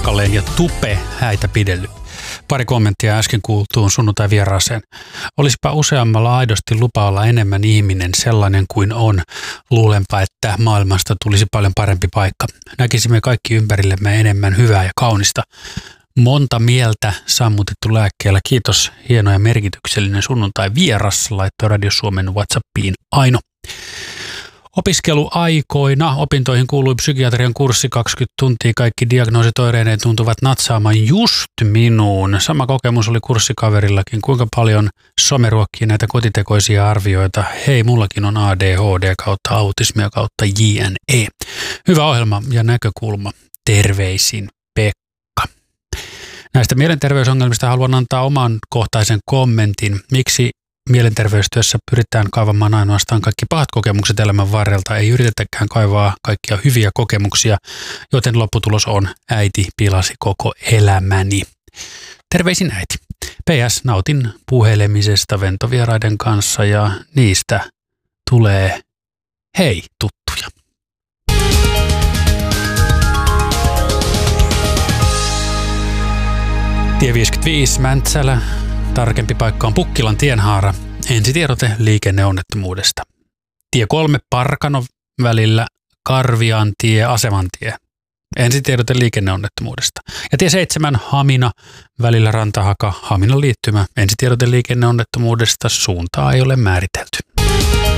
Pekkalleen ja Tupe häitä pidellyt. Pari kommenttia äsken kuultuun sunnuntai-vieraaseen. Olisipa useammalla aidosti lupa olla enemmän ihminen sellainen kuin on. Luulenpa, että maailmasta tulisi paljon parempi paikka. Näkisimme kaikki ympärillemme enemmän hyvää ja kaunista. Monta mieltä sammutettu lääkkeellä. Kiitos, hieno ja merkityksellinen sunnuntai-vieras, laittoi Radio Suomen WhatsAppiin Aino. Opiskeluaikoina opintoihin kuului psykiatrian kurssi 20 tuntia. Kaikki diagnoosit oireineen tuntuvat natsaamaan just minuun. Sama kokemus oli kurssikaverillakin. Kuinka paljon some ruokkii näitä kotitekoisia arvioita? Hei, mullakin on ADHD kautta autismia kautta JNE. Hyvä ohjelma ja näkökulma. Terveisin Pekka. Näistä mielenterveysongelmista haluan antaa oman kohtaisen kommentin. Miksi mielenterveystyössä pyritään kaivamaan ainoastaan kaikki pahat kokemukset elämän varrelta, ei yritetäkään kaivaa kaikkia hyviä kokemuksia, joten lopputulos on äiti pilasi koko elämäni. Terveisin äiti. PS, nautin puhelemisesta ventovieraiden kanssa ja niistä tulee hei tuttuja. Tie 55 Mäntsälä. Tarkempi paikka on Pukkilan tienhaara. Ensitiedote liikenneonnettomuudesta. Tie 3 Parkano välillä Karviantie Asemantie. Ensitiedote liikenneonnettomuudesta. Ja tie 7 Hamina välillä Rantahaka Haminan liittymä. Ensitiedote liikenneonnettomuudesta. Suuntaa ei ole määritelty.